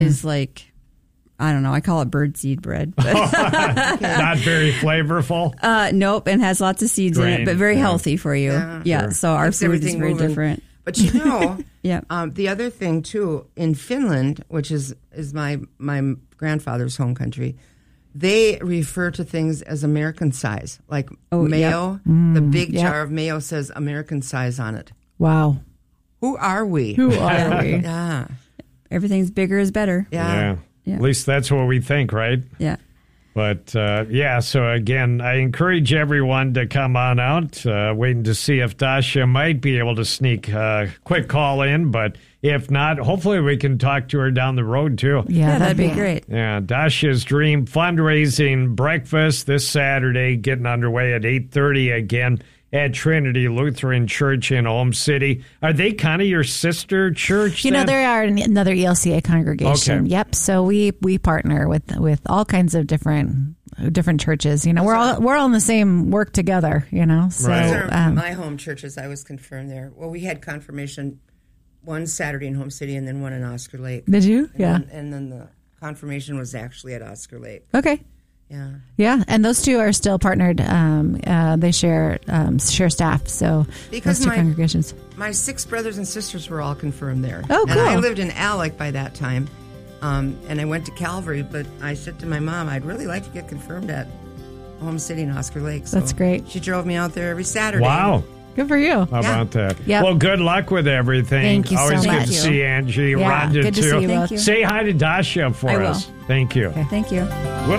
is like, I don't know, I call it birdseed bread. But Not very flavorful? Nope, and has lots of seeds in it, but very healthy for you. Yeah, Sure. so our Keeps food is everything very moving. different. But you know, Yeah. the other thing too, in Finland, which is my grandfather's home country, they refer to things as American size, like mayo. The big jar of mayo says American size on it. Wow. Who are we? Who are we? Yeah. Everything's bigger is better. Yeah. Yeah. At least that's what we think, right? Yeah. But, so again, I encourage everyone to come on out, waiting to see if Dasha might be able to sneak a quick call in. But if not, hopefully we can talk to her down the road, too. Yeah, that'd be great. Yeah, Dasha's Dream fundraising breakfast this Saturday, getting underway at 8:30 again at Trinity Lutheran Church in Ulm City. Are they kind of your sister church? You know, they are another ELCA congregation. Okay. Yep. So we partner with all kinds of different churches. You know, we're all in the same work together. You know, so Those are my home churches. I was confirmed there. Well, we had confirmation one Saturday in Home City and then one in Oscar Lake. Did you? Yeah. And then the confirmation was actually at Oscar Lake. Okay. Yeah. Yeah, and those two are still partnered. They share staff. So Because those two congregations. My 6 brothers and sisters were all confirmed there. Oh, cool. And I lived in Alec by that time, and I went to Calvary. But I said to my mom, I'd really like to get confirmed at Home City and Oscar Lake. So That's great. She drove me out there every Saturday. Wow. Good for you. How about that? Yep. Well, good luck with everything. Thank you so Always much. good to see Angie. Yeah, Rhonda, good to too. see you both. Thank you. Say hi to Dasha for I will. us. Thank you. Okay, thank you.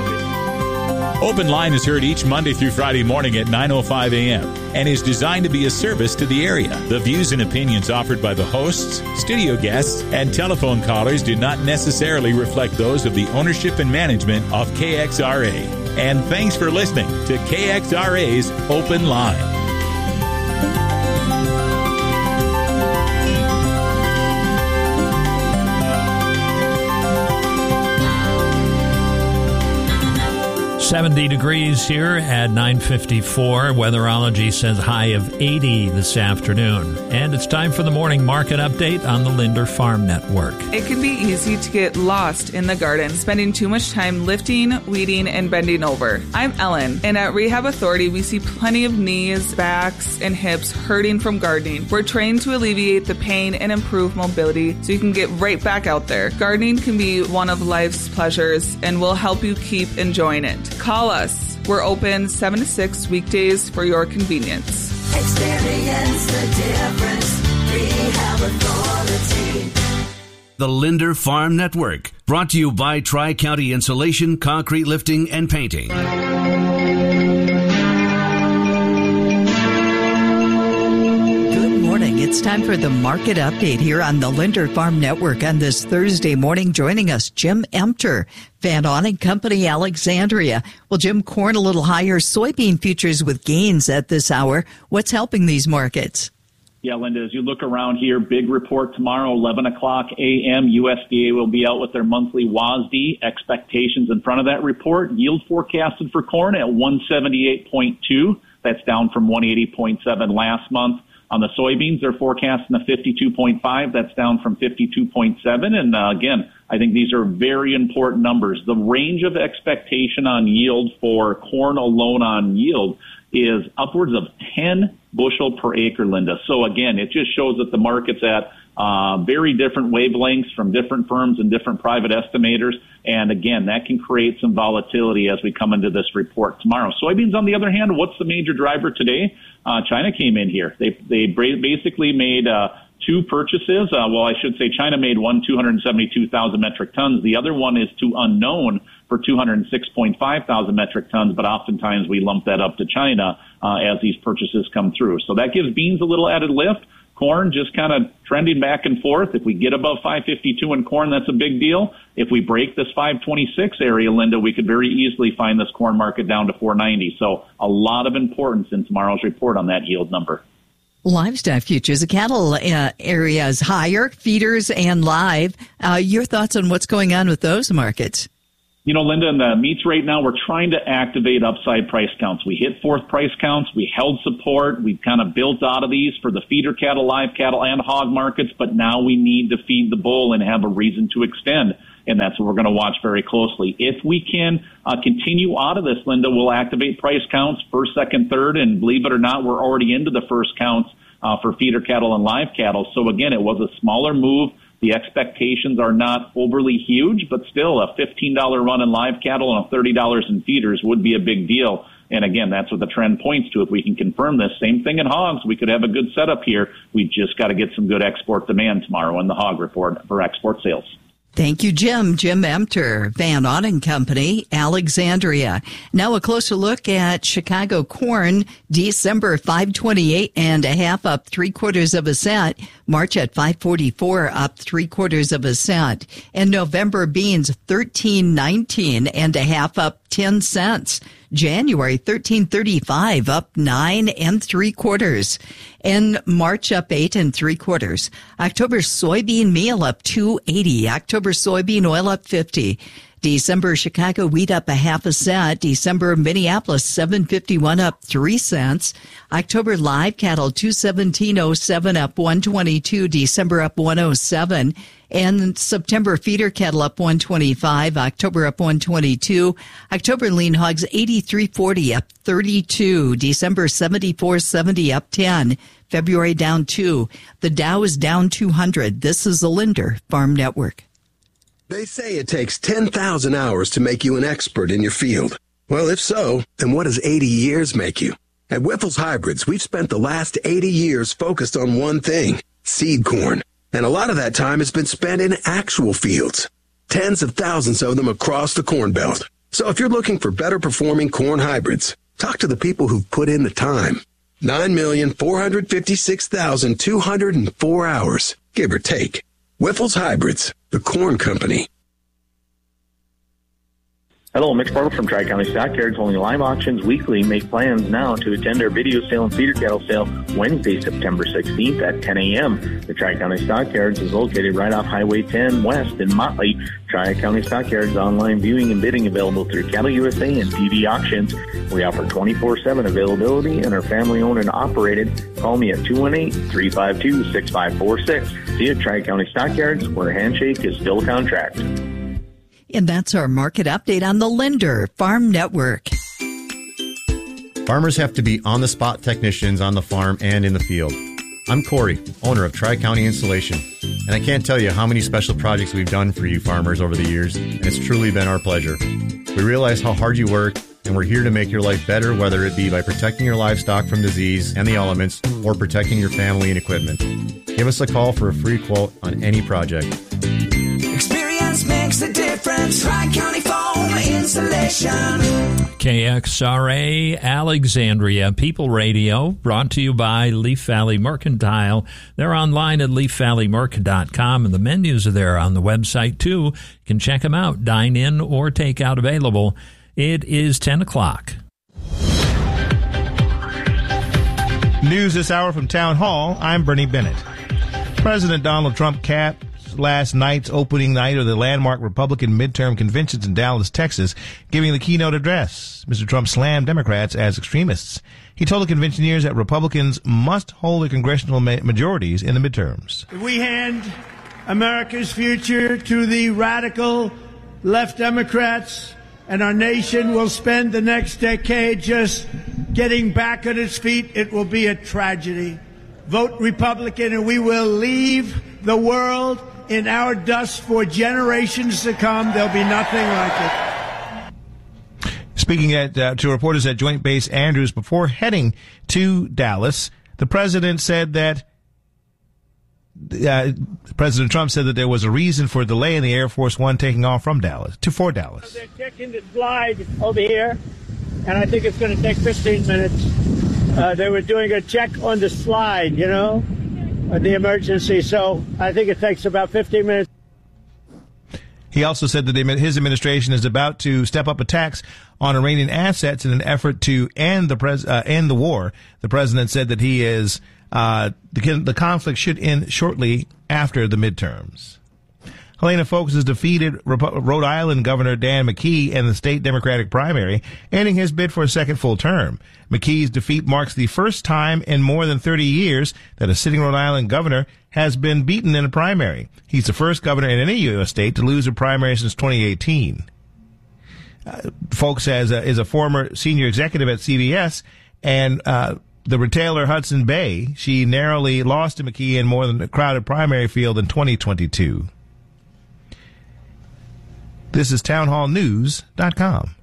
Open Line is heard each Monday through Friday morning at 9:05 a.m. and is designed to be a service to the area. The views and opinions offered by the hosts, studio guests, and telephone callers do not necessarily reflect those of the ownership and management of KXRA. And thanks for listening to KXRA's Open Line. .70 degrees here at 9:54. Weatherology says high of 80 this afternoon. And it's time for the morning market update on the Linder Farm Network. It can be easy to get lost in the garden, spending too much time lifting, weeding, and bending over. I'm Ellen, and at Rehab Authority, we see plenty of knees, backs, and hips hurting from gardening. We're trained to alleviate the pain and improve mobility so you can get right back out there. Gardening can be one of life's pleasures, and we'll help you keep enjoying it. Call us. We're open 7 to 6 weekdays for your convenience. Experience the difference. Rehab Authority. The Linder Farm Network, brought to you by Tri-County Insulation, Concrete Lifting, and Painting. It's time for the market update here on the Linder Farm Network on this Thursday morning. Joining us, Jim Emter, Van On & Company, Alexandria. Well, Jim, corn a little higher, soybean futures with gains at this hour. What's helping these markets? Yeah, Linda, as you look around here, big report tomorrow, 11 o'clock a.m. USDA will be out with their monthly WASDE expectations in front of that report. Yield forecasted for corn at 178.2. That's down from 180.7 last month. On the soybeans, they're forecasting a 52.5. That's down from 52.7. And again, I think these are very important numbers. The range of expectation on yield for corn alone on yield is upwards of 10 bushel per acre, Linda. So again, it just shows that the market's at very different wavelengths from different firms and different private estimators. And again, that can create some volatility as we come into this report tomorrow. Soybeans, on the other hand, what's the major driver today? China came in here. They basically made two purchases. Well, I should say China made one 272,000 metric tons. The other one is to unknown for 206.5 thousand metric tons, but oftentimes we lump that up to China as these purchases come through. So that gives beans a little added lift. Corn just kind of trending back and forth. If we get above 552 in corn, that's a big deal. If we break this 526 area, Linda, we could very easily find this corn market down to 490. So a lot of importance in tomorrow's report on that yield number. Livestock futures, the cattle area is higher, feeders and live. Your thoughts on what's going on with those markets? You know, Linda, in the meats right now, we're trying to activate upside price counts. We hit fourth price counts. We held support. We've kind of built out of these for the feeder cattle, live cattle, and hog markets, but now we need to feed the bull and have a reason to extend. and that's what we're going to watch very closely. If we can continue out of this, Linda, we'll activate price counts first, second, third, and believe it or not, we're already into the first counts for feeder cattle and live cattle. So again, it was a smaller move. The expectations are not overly huge, but still a $15 run in live cattle and a $30 in feeders would be a big deal. And again, that's what the trend points to. If we can confirm this, same thing in hogs, we could have a good setup here. We just got to get some good export demand tomorrow in the hog report for export sales. Thank you, Jim. Jim Emter, Van Aunen Company, Alexandria. Now a closer look at Chicago corn. December 5.28 up 3/4 cent. March at 5.44 up 3/4 cent. And November beans 13.19 up 10 cents. January 13.35 up 9 3/4. And March up 8 3/4. October soybean meal up 2.80. October soybean oil up 50. December Chicago wheat up 0.5 cent. December Minneapolis 7.51 up 3 cents. October live cattle 217.07 up 122. December up 107. And September feeder cattle up 125. October up 122. October lean hogs 83.40 up 32. December 74.70 up 10. February down 2. The Dow is down 200. This is the Linder Farm Network. They say it takes 10,000 hours to make you an expert in your field. Well, if so, then what does 80 years make you? At Wyffels Hybrids, we've spent the last 80 years focused on one thing, seed corn. And a lot of that time has been spent in actual fields. Tens of thousands of them across the Corn Belt. So if you're looking for better performing corn hybrids, talk to the people who've put in the time. 9,456,204 hours, give or take. Wyffels Hybrids, the corn company. Hello, Mitch Bartle from Tri-County Stockyards, holding live auctions weekly. Make plans now to attend our video sale and feeder cattle sale Wednesday, September 16th at 10 a.m. The Tri-County Stockyards is located right off Highway 10 West in Motley. Tri-County Stockyards online viewing and bidding available through Cattle USA and TV Auctions. We offer 24/7 availability and are family-owned and operated. Call me at 218-352-6546. See you at Tri-County Stockyards, where a handshake is still a contract. And that's our market update on the Linder Farm Network. Farmers have to be on-the-spot technicians on the farm and in the field. I'm Corey, owner of Tri-County Insulation, and I can't tell you how many special projects we've done for you farmers over the years, and it's truly been our pleasure. We realize how hard you work, and we're here to make your life better, whether it be by protecting your livestock from disease and the elements or protecting your family and equipment. Give us a call for a free quote on any project. Experience makes a difference. Tri-County Foam Insulation. KXRA Alexandria People Radio, brought to you by Leaf Valley Mercantile. They're online at leafvalleymerc.com, and the menus are there on the website too. You can check them out, dine in or take out available. It is 10 o'clock. News this hour from Town Hall. I'm Bernie Bennett. President Donald Trump capped last night's opening night of the landmark Republican midterm conventions in Dallas, Texas, giving the keynote address. Mr. Trump slammed Democrats as extremists. He told the conventioneers that Republicans must hold the congressional majorities in the midterms. If we hand America's future to the radical left Democrats, and our nation will spend the next decade just getting back on its feet, it will be a tragedy. Vote Republican and we will leave the world in our dust for generations to come. There'll be nothing like it. Speaking to reporters at Joint Base Andrews before heading to Dallas, the president said that President Trump said that there was a reason for a delay in the Air Force One taking off from Dallas for Dallas. They're checking the slide over here, and I think it's going to take 15 minutes. They were doing a check on the slide, the emergency. So I think it takes about 15 minutes. He also said that his administration is about to step up attacks on Iranian assets in an effort to end the war. The president said that he is the conflict should end shortly after the midterms. Helena Foulkes has defeated Rhode Island Governor Dan McKee in the state Democratic primary, ending his bid for a second full term. McKee's defeat marks the first time in more than 30 years that a sitting Rhode Island governor has been beaten in a primary. He's the first governor in any U.S. state to lose a primary since 2018. Foulkes is a former senior executive at CBS, and the retailer Hudson Bay, she narrowly lost to McKee in more than a crowded primary field in 2022. This is townhallnews.com.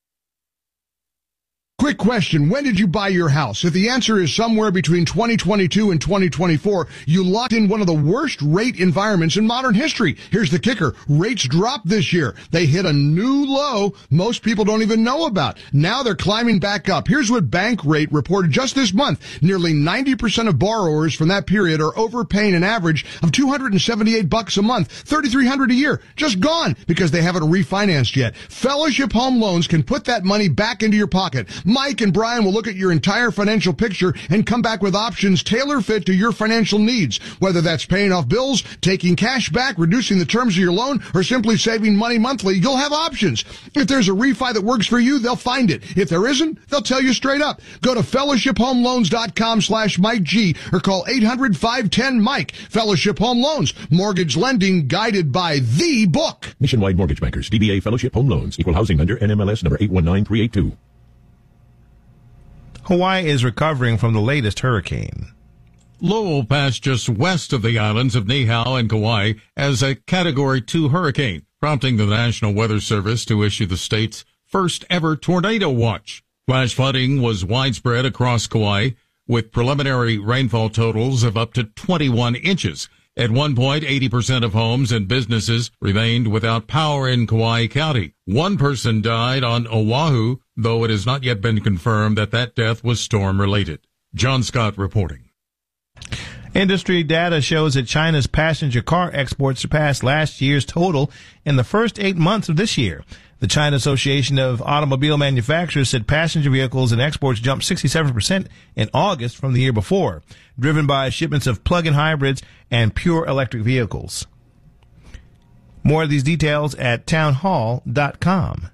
Quick question. When did you buy your house? If the answer is somewhere between 2022 and 2024, you locked in one of the worst rate environments in modern history. Here's the kicker. Rates dropped this year. They hit a new low most people don't even know about. Now they're climbing back up. Here's what Bankrate reported just this month. Nearly 90% of borrowers from that period are overpaying an average of $278 a month, $3,300 a year. Just gone because they haven't refinanced yet. Fellowship Home Loans can put that money back into your pocket. Mike and Brian will look at your entire financial picture and come back with options tailor-fit to your financial needs. Whether that's paying off bills, taking cash back, reducing the terms of your loan, or simply saving money monthly, you'll have options. If there's a refi that works for you, they'll find it. If there isn't, they'll tell you straight up. Go to fellowshiphomeloans.com/Mike G or call 800-510-MIKE. Fellowship Home Loans. Mortgage lending guided by the book. Nationwide Mortgage Bankers. DBA Fellowship Home Loans. Equal housing lender. NMLS number 819382. Hawaii is recovering from the latest hurricane. Lowell passed just west of the islands of Niihau and Kauai as a Category 2 hurricane, prompting the National Weather Service to issue the state's first ever tornado watch. Flash flooding was widespread across Kauai, with preliminary rainfall totals of up to 21 inches. At one point, 80% of homes and businesses remained without power in Kauai County. One person died on Oahu, though it has not yet been confirmed that death was storm-related. John Scott reporting. Industry data shows that China's passenger car exports surpassed last year's total in the first 8 months of this year. The China Association of Automobile Manufacturers said passenger vehicles and exports jumped 67% in August from the year before, driven by shipments of plug-in hybrids and pure electric vehicles. More of these details at townhall.com.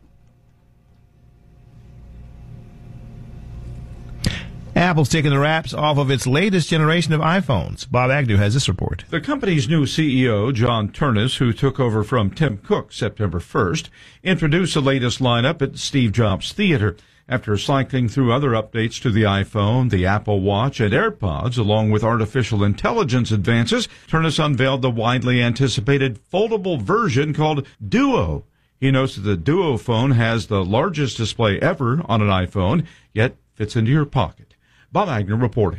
Apple's taking the wraps off of its latest generation of iPhones. Bob Agnew has this report. The company's new CEO, John Ternus, who took over from Tim Cook September 1st, introduced the latest lineup at Steve Jobs Theater. After cycling through other updates to the iPhone, the Apple Watch, and AirPods, along with artificial intelligence advances, Ternus unveiled the widely anticipated foldable version called Duo. He notes that the Duo phone has the largest display ever on an iPhone, yet fits into your pocket. Bob Agnew reporting.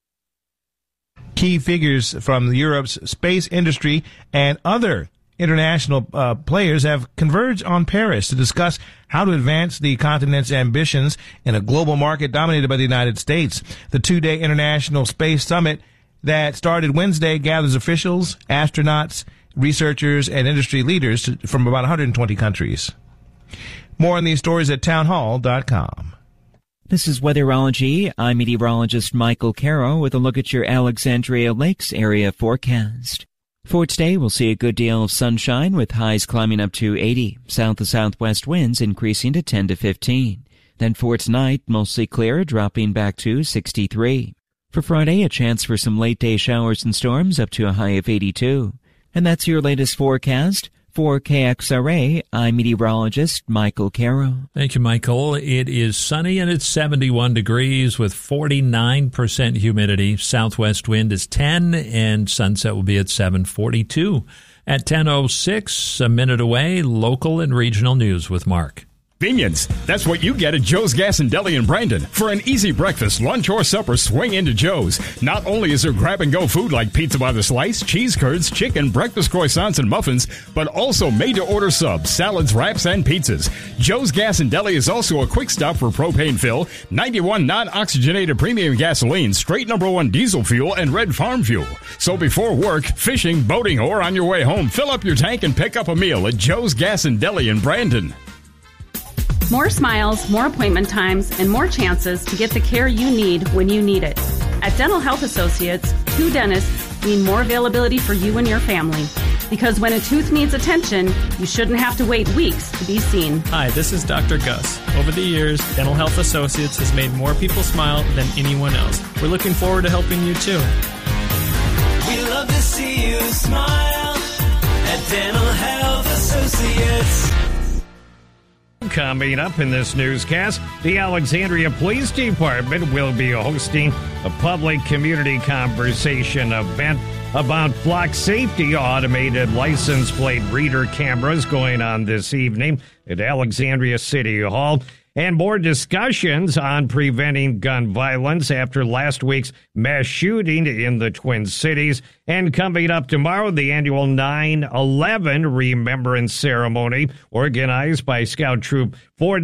Key figures from Europe's space industry and other international players have converged on Paris to discuss how to advance the continent's ambitions in a global market dominated by the United States. The two-day International Space Summit that started Wednesday gathers officials, astronauts, researchers, and industry leaders from about 120 countries. More on these stories at townhall.com. This is Weatherology. I'm meteorologist Michael Caro with a look at your Alexandria Lakes area forecast. For today, we'll see a good deal of sunshine with highs climbing up to 80, south to southwest winds increasing to 10 to 15. Then for tonight, mostly clear, dropping back to 63. For Friday, a chance for some late-day showers and storms up to a high of 82. And that's your latest forecast. For KXRA, I'm meteorologist Michael Caro. Thank you, Michael. It is sunny and it's 71 degrees with 49% humidity. Southwest wind is 10 and sunset will be at 7:42. At 10:06, a minute away, local and regional news with Mark. Convenience. That's what you get at Joe's Gas and Deli in Brandon. For an easy breakfast, lunch, or supper, swing into Joe's. Not only is there grab-and-go food like pizza by the slice, cheese curds, chicken, breakfast croissants, and muffins, but also made-to-order subs, salads, wraps, and pizzas. Joe's Gas and Deli is also a quick stop for propane fill, 91 non-oxygenated premium gasoline, straight #1 diesel fuel, and red farm fuel. So before work, fishing, boating, or on your way home, fill up your tank and pick up a meal at Joe's Gas and Deli in Brandon. More smiles, more appointment times, and more chances to get the care you need when you need it. At Dental Health Associates, 2 dentists mean more availability for you and your family. Because when a tooth needs attention, you shouldn't have to wait weeks to be seen. Hi, this is Dr. Gus. Over the years, Dental Health Associates has made more people smile than anyone else. We're looking forward to helping you too. We love to see you smile at Dental Health Associates. Coming up in this newscast, the Alexandria Police Department will be hosting a public community conversation event about flock safety. Automated license plate reader cameras going on this evening at Alexandria City Hall. And more discussions on preventing gun violence after last week's mass shooting in the Twin Cities. And coming up tomorrow, the annual 9/11 Remembrance Ceremony, organized by Scout Troop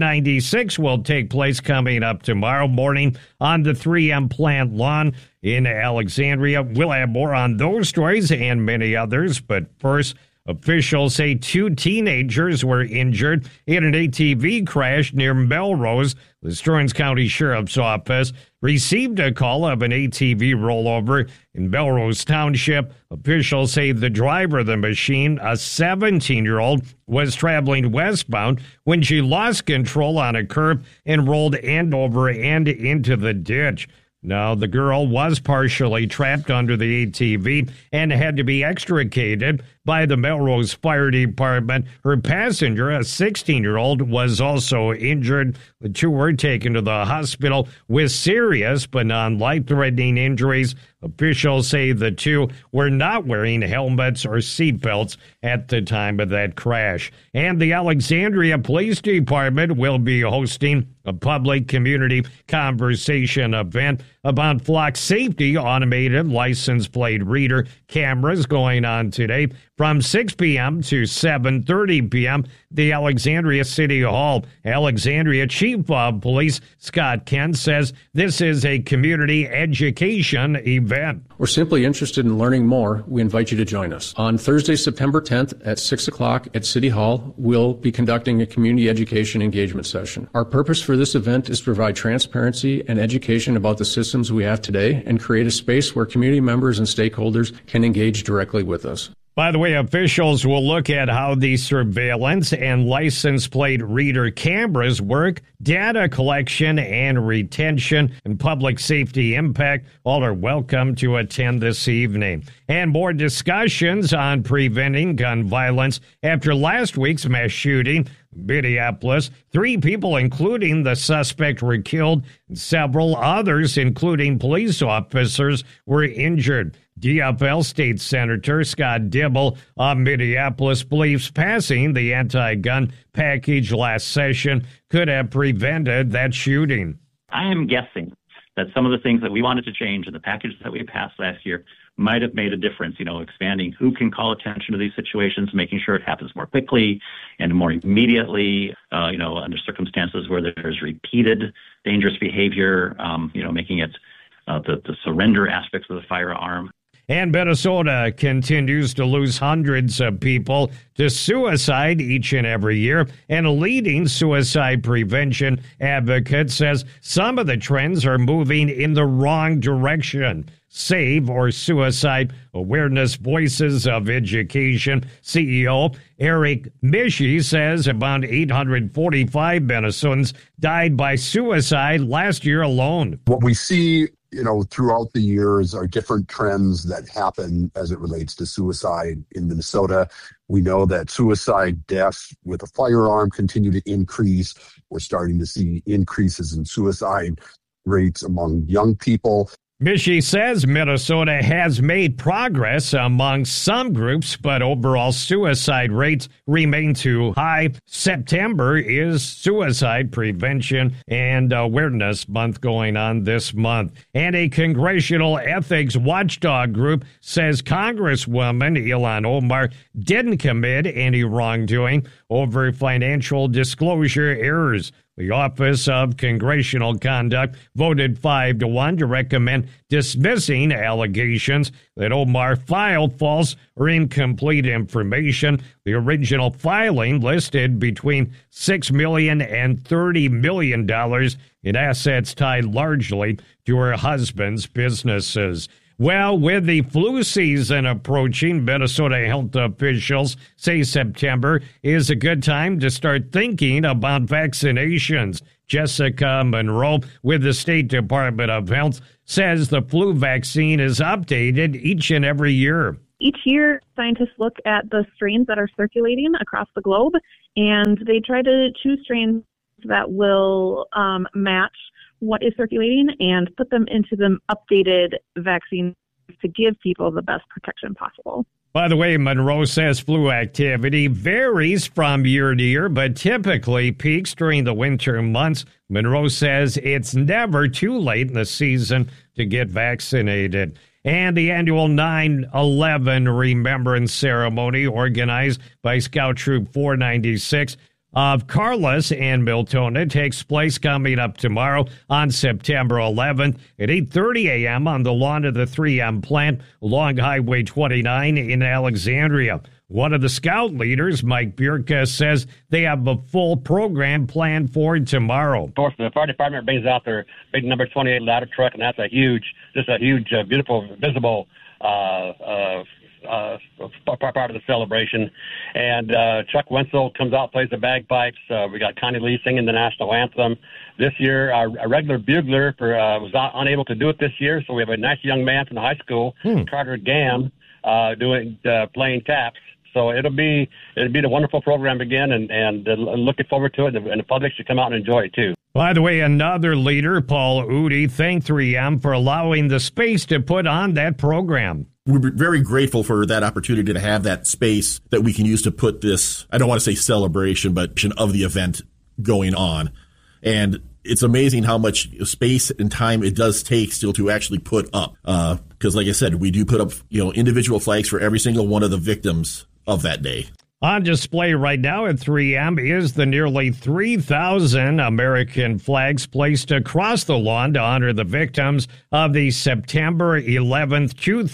496, will take place coming up tomorrow morning on the 3M plant lawn in Alexandria. We'll have more on those stories and many others, but first, officials say 2 teenagers were injured in an ATV crash near Melrose. The Stearns County Sheriff's Office received a call of an ATV rollover in Melrose Township. Officials say the driver of the machine, a 17-year-old, was traveling westbound when she lost control on a curb and rolled end over end into the ditch. Now, the girl was partially trapped under the ATV and had to be extricated by the Melrose Fire Department. Her passenger, a 16-year-old, was also injured. The 2 were taken to the hospital with serious but non-life-threatening injuries. Officials say the 2 were not wearing helmets or seatbelts at the time of that crash. And the Alexandria Police Department will be hosting a public community conversation event about flock safety. Automated license plate reader cameras going on today from 6 p.m. to 7:30 p.m. The Alexandria City Hall. Alexandria Chief of Police Scott Kent says this is a community education event. We're simply interested in learning more. We invite you to join us. On Thursday, September 10th at 6 o'clock at City Hall, we'll be conducting a community education engagement session. Our purpose for this event is to provide transparency and education about the systems we have today and create a space where community members and stakeholders can engage directly with us. By the way, officials will look at how the surveillance and license plate reader cameras work, data collection and retention, and public safety impact. All are welcome to attend this evening. And more discussions on preventing gun violence after last week's mass shooting. Minneapolis, 3 people, including the suspect, were killed, and several others, including police officers, were injured. DFL State Senator Scott Dibble of Minneapolis believes passing the anti-gun package last session could have prevented that shooting. I am guessing that some of the things that we wanted to change in the package that we passed last year might have made a difference, expanding who can call attention to these situations, making sure it happens more quickly and more immediately, under circumstances where there's repeated dangerous behavior, making it the surrender aspects of the firearm. And Minnesota continues to lose hundreds of people to suicide each and every year. And a leading suicide prevention advocate says some of the trends are moving in the wrong direction. SAVE, or Suicide Awareness Voices of Education CEO Eric Mishi, says about 845 Minnesotans died by suicide last year alone. What we see throughout the years are different trends that happen as it relates to suicide in Minnesota. We know that suicide deaths with a firearm continue to increase. We're starting to see increases in suicide rates among young people. Mishi says Minnesota has made progress among some groups, but overall suicide rates remain too high. September is Suicide Prevention and Awareness Month going on this month. And a congressional ethics watchdog group says Congresswoman Ilhan Omar didn't commit any wrongdoing over financial disclosure errors. The Office of Congressional Conduct voted 5-1 to recommend dismissing allegations that Omar filed false or incomplete information. The original filing listed between $6 million and $30 million in assets tied largely to her husband's businesses. Well, with the flu season approaching, Minnesota health officials say September is a good time to start thinking about vaccinations. Jessica Monroe with the State Department of Health says the flu vaccine is updated each and every year. Each year, scientists look at the strains that are circulating across the globe, and they try to choose strains that will match what is circulating and put them into the updated vaccine to give people the best protection possible. By the way, Monroe says flu activity varies from year to year, but typically peaks during the winter months. Monroe says it's never too late in the season to get vaccinated. And the annual 9/11 Remembrance Ceremony organized by Scout Troop 496 of Carlos and Miltona takes place coming up tomorrow on September 11th at 8:30 a.m. on the lawn of the 3M plant along Highway 29 in Alexandria. One of the Scout leaders, Mike Bierka, says they have a full program planned for tomorrow. Of course, the fire department brings out their big number 28 ladder truck, and that's a huge, beautiful, visible part of the celebration. And Chuck Wenzel comes out, plays the bagpipes. We got Connie Lee singing the national anthem. This year, our regular bugler was unable to do it this year, so we have a nice young man from the high school, Carter Gam, playing taps. So it'll be the wonderful program again, and looking forward to it, and the public should come out and enjoy it too. By the way, another leader, Paul Udi, thanked 3M for allowing the space to put on that program. We're very grateful for that opportunity to have that space that we can use to put this, I don't want to say celebration, but of the event going on. And it's amazing how much space and time it does take still to actually put up. Because like I said, we do put up, individual flags for every single one of the victims of that day. On display right now at 3M is the nearly 3,000 American flags placed across the lawn to honor the victims of the September 11th,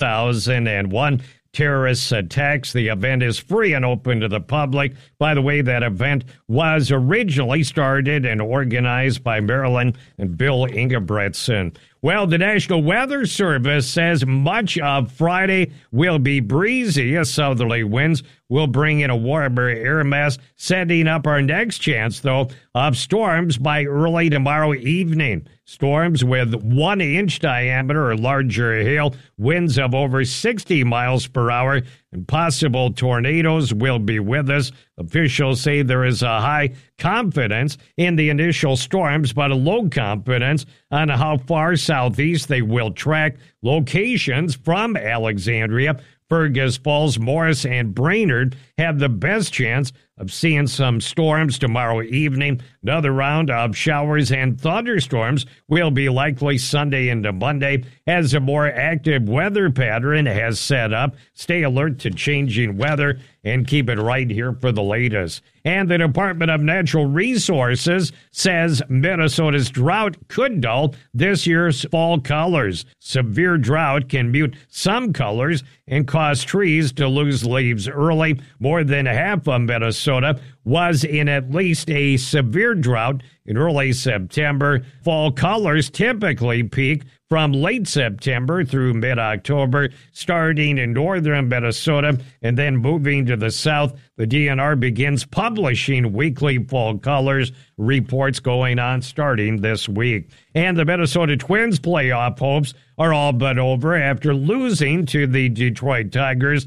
2001 terrorist attacks. The event is free and open to the public. By the way, that event was originally started and organized by Marilyn and Bill Ingebretson. Well, the National Weather Service says much of Friday will be breezy as southerly winds will bring in a warmer air mass, setting up our next chance, though, of storms by early tomorrow evening. Storms with 1-inch diameter or larger hail, winds of over 60 miles per hour, and possible tornadoes will be with us. Officials say there is a high confidence in the initial storms, but a low confidence on how far southeast they will track. Locations from Alexandria, Fergus Falls, Morris, and Brainerd have the best chance of seeing some storms tomorrow evening. Another round of showers and thunderstorms will be likely Sunday into Monday as a more active weather pattern has set up. Stay alert to changing weather and keep it right here for the latest. And the Department of Natural Resources says Minnesota's drought could dull this year's fall colors. Severe drought can mute some colors and cause trees to lose leaves early. More than half of Minnesota was in at least a severe drought in early September. Fall colors typically peak from late September through mid-October, starting in northern Minnesota and then moving to the south. The DNR begins publishing weekly fall colors reports going on starting this week. And the Minnesota Twins playoff hopes are all but over after losing to the Detroit Tigers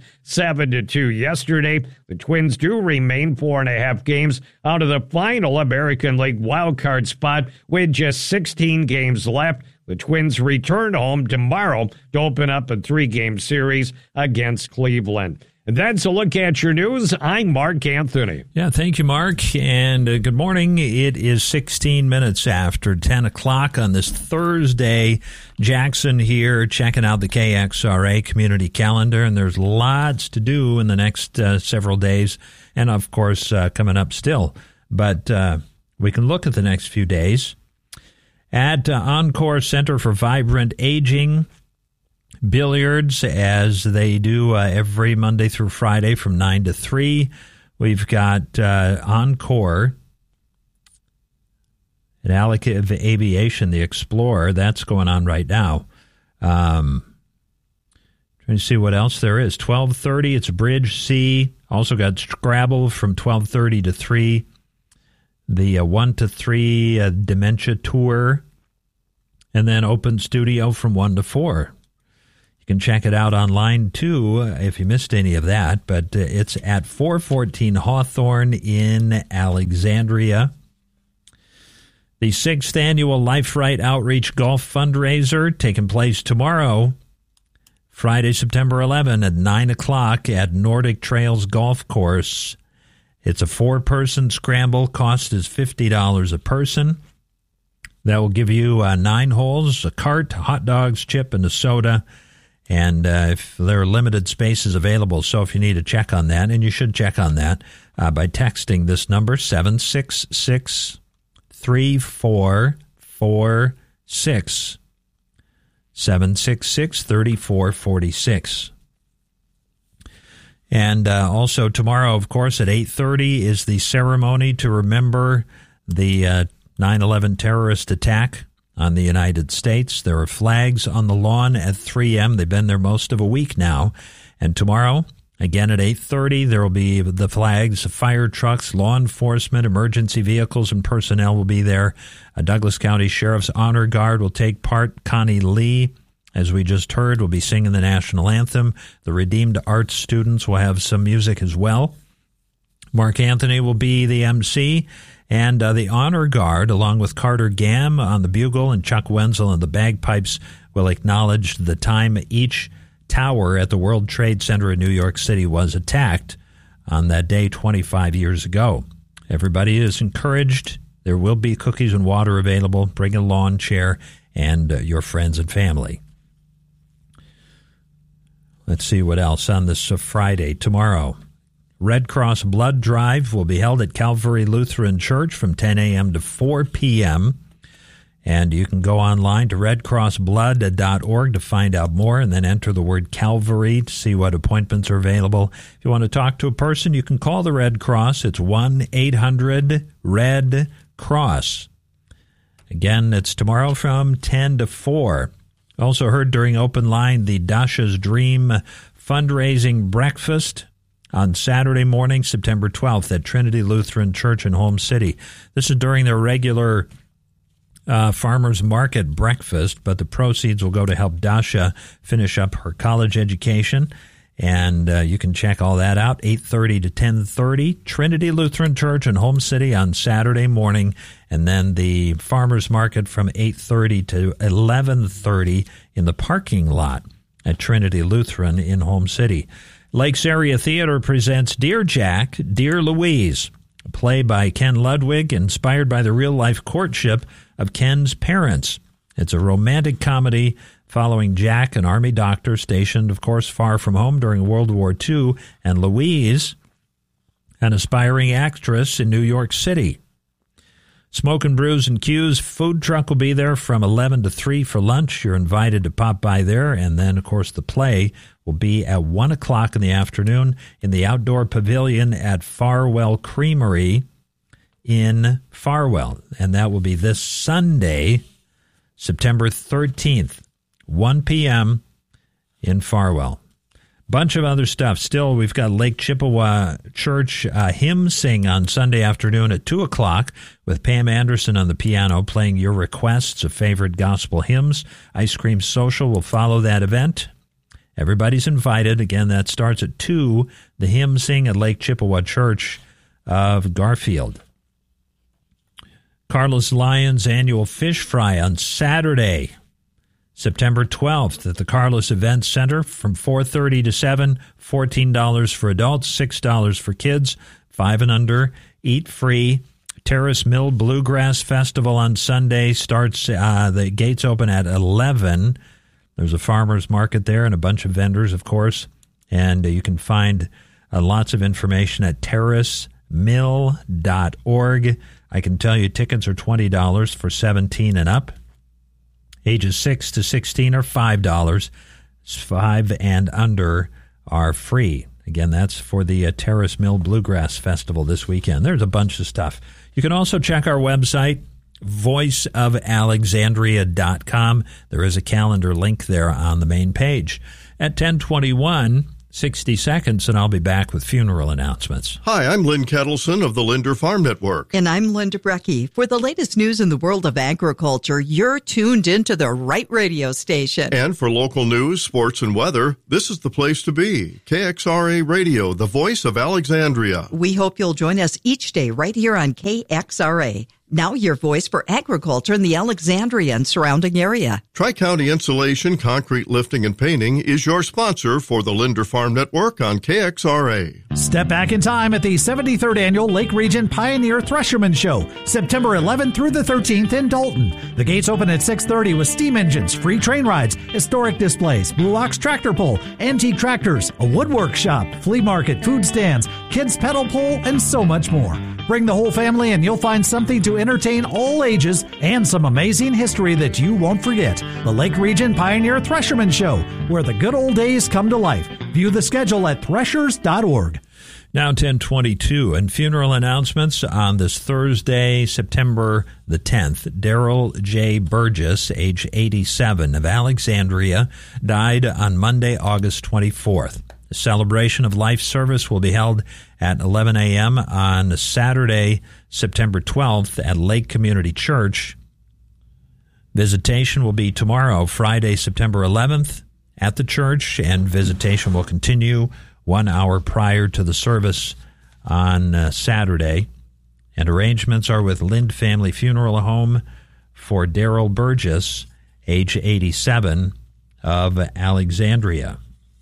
7-2 yesterday. The Twins do remain 4.5 games out of the final American League wildcard spot with just 16 games left. The Twins return home tomorrow to open up a 3-game series against Cleveland. And that's a look at your news. I'm Mark Anthony. Yeah, thank you, Mark. And good morning. It is 16 minutes after 10 o'clock on this Thursday. Jackson here checking out the KXRA community calendar. And there's lots to do in the next several days. And, of course, coming up still. But we can look at the next few days. At Encore Center for Vibrant Aging, billiards, as they do every Monday through Friday from 9 to 3. We've got Encore at Alec Aviation, the Explorer. That's going on right now. Trying to see what else there is. 12:30, it's Bridge C. Also got Scrabble from 12:30 to 3. The 1 to 3 Dementia Tour. And then Open Studio from 1 to 4. You can check it out online, too, if you missed any of that. But it's at 414 Hawthorne in Alexandria. The 6th Annual Life Right Outreach Golf Fundraiser taking place tomorrow, Friday, September 11 at 9 o'clock at Nordic Trails Golf Course. It's a 4-person scramble. Cost is $50 a person. That will give you 9 holes, a cart, hot dogs, chip, and a soda. And if there are limited spaces available, so if you need to check on that, and you should check on that by texting this number, 766-3446, 766-3446. And also tomorrow, of course, at 8:30 is the ceremony to remember the 9/11 terrorist attack on the United States. There are flags on the lawn at 3 a.m. They've been there most of a week now. And tomorrow, again at 8:30, there will be the flags, fire trucks, law enforcement, emergency vehicles, and personnel will be there. A Douglas County Sheriff's Honor Guard will take part. Connie Lee, as we just heard, will be singing the national anthem. The Redeemed Arts students will have some music as well. Mark Anthony will be the MC. And the Honor Guard, along with Carter Gamm on the bugle and Chuck Wenzel on the bagpipes, will acknowledge the time each tower at the World Trade Center in New York City was attacked on that day 25 years ago. Everybody is encouraged. There will be cookies and water available. Bring a lawn chair and your friends and family. Let's see what else on this Friday. Tomorrow, Red Cross Blood Drive will be held at Calvary Lutheran Church from 10 a.m. to 4 p.m. And you can go online to redcrossblood.org to find out more and then enter the word Calvary to see what appointments are available. If you want to talk to a person, you can call the Red Cross. It's 1-800-RED-CROSS. Again, it's tomorrow from 10 to 4. Also heard during Open Line, the Dasha's Dream fundraising breakfast on Saturday morning, September 12th at Trinity Lutheran Church in Holmes City. This is during their regular farmers market breakfast, but the proceeds will go to help Dasha finish up her college education. And you can check all that out, 8:30 to 10:30, Trinity Lutheran Church in Holmes City on Saturday morning. And then the farmers market from 8:30 to 11:30 in the parking lot at Trinity Lutheran in Holmes City. Lakes Area Theater presents Dear Jack, Dear Louise, a play by Ken Ludwig inspired by the real-life courtship of Ken's parents. It's a romantic comedy following Jack, an Army doctor stationed, of course, far from home during World War II, and Louise, an aspiring actress in New York City. Smoke and Brews and Q's food truck will be there from 11 to 3 for lunch. You're invited to pop by there. And then, of course, the play will be at 1 o'clock in the afternoon in the outdoor pavilion at Farwell Creamery in Farwell. And that will be this Sunday, September 13th, 1 p.m. in Farwell. Bunch of other stuff. Still, we've got Lake Chippewa Church hymn sing on Sunday afternoon at 2 o'clock with Pam Anderson on the piano playing your requests of favorite gospel hymns. Ice Cream Social will follow that event. Everybody's invited. Again, that starts at 2, the hymn sing at Lake Chippewa Church of Garfield. Carlos Lyons annual fish fry on Saturday, September 12th at the Carlos Event Center from 4:30 to 7, $14 for adults, $6 for kids, 5 and under, eat free. Terrace Mill Bluegrass Festival on Sunday starts, the gates open at 11. There's a farmer's market there and a bunch of vendors, of course, and you can find lots of information at terracemill.org. I can tell you tickets are $20 for 17 and up. Ages 6 to 16 are $5. 5 and under are free. Again, that's for the Terrace Mill Bluegrass Festival this weekend. There's a bunch of stuff. You can also check our website, voiceofalexandria.com. There is a calendar link there on the main page. At 10:21, 60 seconds, and I'll be back with funeral announcements. Hi, I'm Lynn Kettleson of the Linder Farm Network. And I'm Linda Brecky. For the latest news in the world of agriculture, you're tuned into the right radio station. And for local news, sports, and weather, this is the place to be. KXRA Radio, the voice of Alexandria. We hope you'll join us each day right here on KXRA. Now your voice for agriculture in the Alexandria and surrounding area. Tri-County Insulation, Concrete Lifting, and Painting is your sponsor for the Linder Farm Network on KXRA. Step back in time at the 73rd Annual Lake Region Pioneer Thresherman Show, September 11th through the 13th in Dalton. The gates open at 6:30 with steam engines, free train rides, historic displays, Blue Ox tractor pull, antique tractors, a woodwork shop, flea market, food stands, kids pedal pull, and so much more. Bring the whole family and you'll find something to entertain all ages and some amazing history that you won't forget. The Lake Region Pioneer Thresherman Show, where the good old days come to life. View the schedule at threshers.org. Now 10:22, and funeral announcements on this Thursday, September the 10th. Darrell J. Burgess, age 87, of Alexandria, died on Monday, August 24th. The celebration of life service will be held at 11 a.m. on Saturday, September 12th at Lake Community Church. Visitation will be tomorrow, Friday, September 11th at the church, and visitation will continue 1 hour prior to the service on Saturday. And arrangements are with Lind Family Funeral Home for Darrell Burgess, age 87, of Alexandria.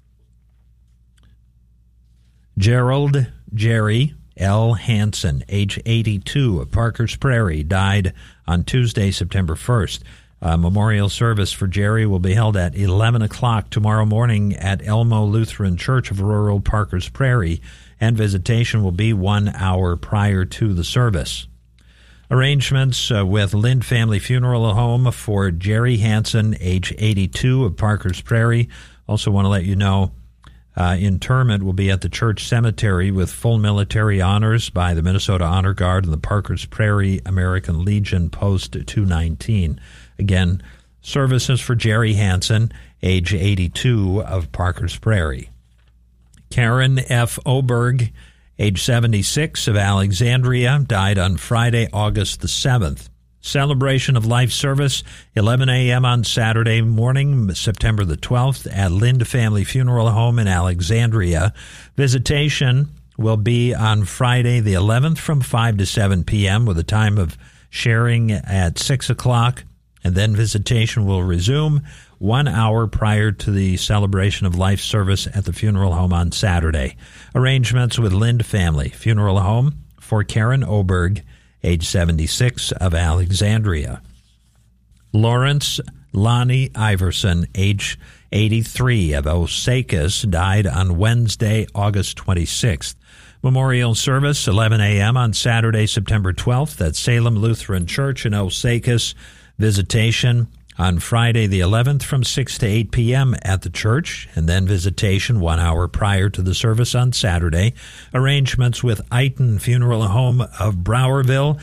Gerald Jerry L. Hansen, age 82, of Parker's Prairie, died on Tuesday, September 1st. A memorial service for Jerry will be held at 11 o'clock tomorrow morning at Elmo Lutheran Church of rural Parker's Prairie, and visitation will be 1 hour prior to the service. Arrangements with Lind Family Funeral Home for Jerry Hansen, age 82, of Parker's Prairie. Also want to let you know interment will be at the church cemetery with full military honors by the Minnesota Honor Guard and the Parker's Prairie American Legion Post 219. Again, services for Jerry Hansen, age 82, of Parker's Prairie. Karen F. Oberg, age 76, of Alexandria, died on Friday, August the 7th. Celebration of life service, 11 a.m. on Saturday morning, September the 12th, at Lind Family Funeral Home in Alexandria. Visitation will be on Friday the 11th from 5 to 7 p.m. with a time of sharing at 6 o'clock, and then visitation will resume 1 hour prior to the celebration of life service at the funeral home on Saturday. Arrangements with Lind Family Funeral Home for Karen Oberg, age 76, of Alexandria. Lawrence Lonnie Iverson, age 83, of Osakis, died on Wednesday, August 26th. Memorial service, 11 a.m. on Saturday, September 12th at Salem Lutheran Church in Osakis. Visitation on Friday the 11th from 6 to 8 p.m. at the church, and then visitation 1 hour prior to the service on Saturday. Arrangements with Eiton Funeral Home of Browerville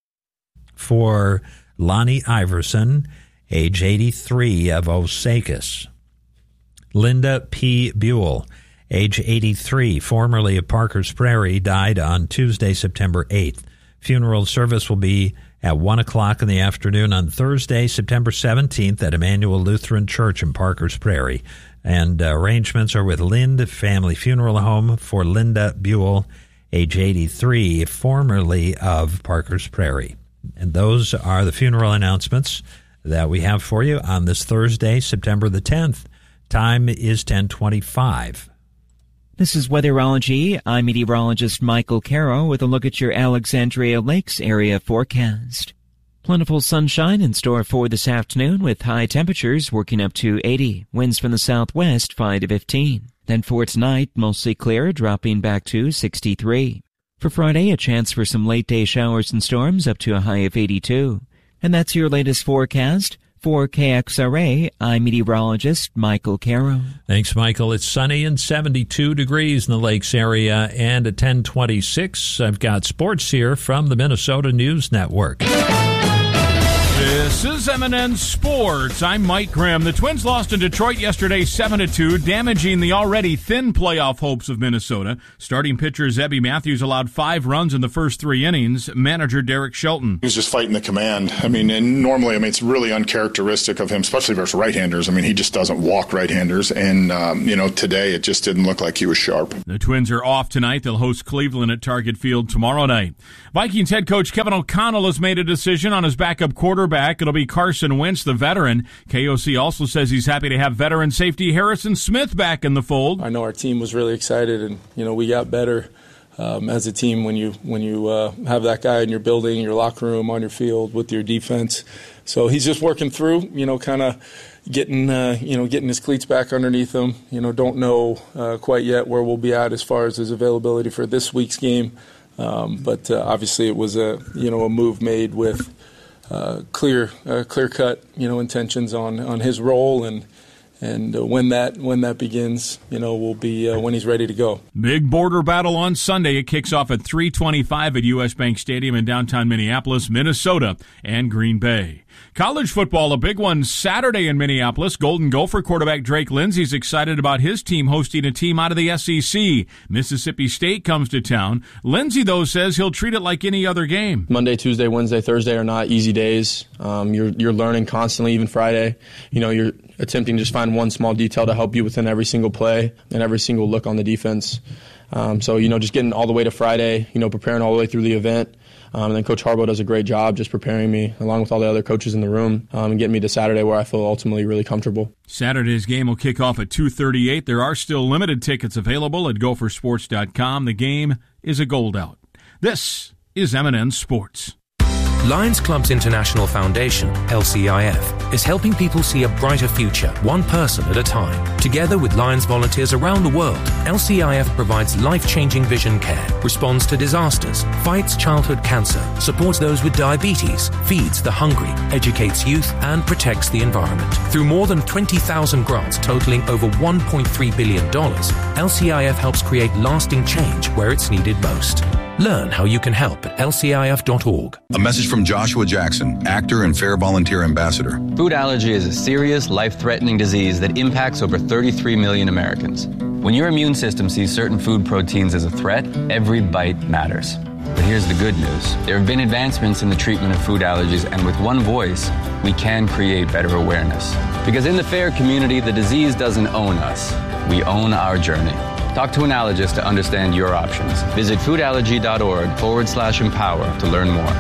for Lonnie Iverson, age 83, of Osakis. Linda P. Buell, age 83, formerly of Parker's Prairie, died on Tuesday, September 8th. Funeral service will be at 1 o'clock in the afternoon on Thursday, September 17th at Emmanuel Lutheran Church in Parker's Prairie. And arrangements are with Lind Family Funeral Home for Linda Buell, age 83, formerly of Parker's Prairie. And those are the funeral announcements that we have for you on this Thursday, September the 10th. Time is 10:25. This is Weatherology. I'm meteorologist Michael Caro with a look at your Alexandria Lakes area forecast. Plentiful sunshine in store for this afternoon with high temperatures working up to 80. Winds from the southwest 5 to 15. Then for tonight, mostly clear, dropping back to 63. For Friday, a chance for some late day showers and storms up to a high of 82. And that's your latest forecast. For KXRA, I'm meteorologist Michael Caro. Thanks, Michael. It's sunny and 72 degrees in the Lakes area. And at 10:26, I've got sports here from the Minnesota News Network. This is M&N Sports. I'm Mike Grimm. The Twins lost in Detroit yesterday 7-2, damaging the already thin playoff hopes of Minnesota. Starting pitcher Zebby Matthews allowed 5 runs in the first 3 innings. Manager Derek Shelton. He was just fighting the command. And normally, it's really uncharacteristic of him, especially versus right-handers. He just doesn't walk right-handers. And, today it just didn't look like he was sharp. The Twins are off tonight. They'll host Cleveland at Target Field tomorrow night. Vikings head coach Kevin O'Connell has made a decision on his backup quarterback. It'll be Carson Wentz, the veteran. KOC also says he's happy to have veteran safety Harrison Smith back in the fold. I know our team was really excited, and we got better as a team when you have that guy in your building, your locker room, on your field with your defense. So he's just working through, kind of getting his cleats back underneath him. Don't know quite yet where we'll be at as far as his availability for this week's game. But obviously it was a move made with clear cut intentions on his role, and when that begins, will be when he's ready to go. Big border battle on Sunday. It kicks off at 3:25 at U.S. Bank Stadium in downtown Minneapolis, Minnesota, and Green Bay. College football, a big one Saturday in Minneapolis. Golden Gopher quarterback Drake Lindsey's excited about his team hosting a team out of the SEC. Mississippi State comes to town. Lindsey, though, says he'll treat it like any other game. Monday, Tuesday, Wednesday, Thursday are not easy days. You're learning constantly, even Friday. You're attempting to just find one small detail to help you within every single play and every single look on the defense. So just getting all the way to Friday, preparing all the way through the event. And then Coach Harbaugh does a great job just preparing me, along with all the other coaches in the room, and getting me to Saturday where I feel ultimately really comfortable. Saturday's game will kick off at 2:38. There are still limited tickets available at gophersports.com. The game is a gold out. This is M&N Sports. Lions Clubs International Foundation, LCIF, is helping people see a brighter future, one person at a time. Together with Lions volunteers around the world, LCIF provides life-changing vision care, responds to disasters, fights childhood cancer, supports those with diabetes, feeds the hungry, educates youth, and protects the environment. Through more than 20,000 grants totaling over $1.3 billion, LCIF helps create lasting change where it's needed most. Learn how you can help at lcif.org. A message from Joshua Jackson, actor and Fair Volunteer Ambassador. Food allergy is a serious, life-threatening disease that impacts over 33 million Americans. When your immune system sees certain food proteins as a threat, every bite matters. But here's the good news. There have been advancements in the treatment of food allergies, and with one voice, we can create better awareness. Because in the FAIR community, the disease doesn't own us. We own our journey. Talk to an allergist to understand your options. Visit foodallergy.org/empower to learn more.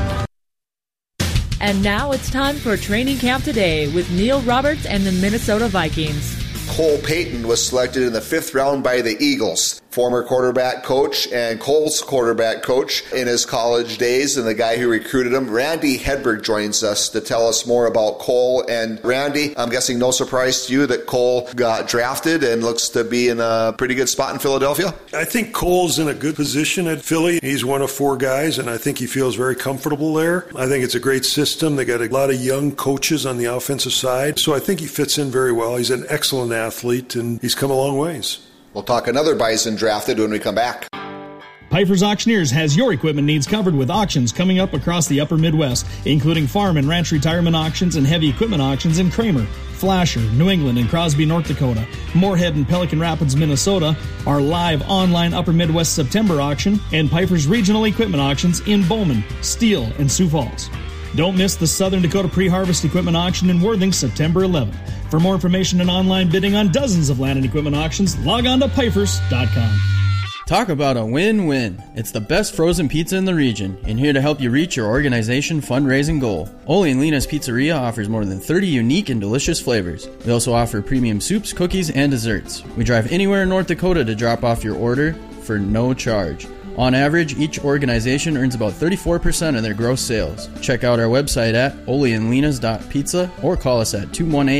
And now it's time for Training Camp Today with Neil Roberts and the Minnesota Vikings. Cole Payton was selected in the 5th round by the Eagles. Former quarterback coach and Cole's quarterback coach in his college days, and the guy who recruited him, Randy Hedberg, joins us to tell us more about Cole. And Randy, I'm guessing no surprise to you that Cole got drafted and looks to be in a pretty good spot in Philadelphia? I think Cole's in a good position at Philly. He's one of 4 guys, and I think he feels very comfortable there. I think it's a great system. They got a lot of young coaches on the offensive side, so I think he fits in very well. He's an excellent athlete, and he's come a long ways. We'll talk another Bison drafted when we come back. Piper's Auctioneers has your equipment needs covered with auctions coming up across the upper Midwest, including farm and ranch retirement auctions and heavy equipment auctions in Kramer, Flasher, New England, and Crosby, North Dakota. Moorhead and Pelican Rapids, Minnesota, our live online Upper Midwest September auction, and Piper's regional equipment auctions in Bowman, Steele, and Sioux Falls. Don't miss the Southern Dakota Pre-Harvest Equipment Auction in Worthing, September 11th. For more information and online bidding on dozens of land and equipment auctions, log on to Pifers.com. Talk about a win-win. It's the best frozen pizza in the region, and here to help you reach your organization fundraising goal. Ole and Lena's Pizzeria offers more than 30 unique and delicious flavors. We also offer premium soups, cookies, and desserts. We drive anywhere in North Dakota to drop off your order for no charge. On average, each organization earns about 34% of their gross sales. Check out our website at oleandlenas.pizza or call us at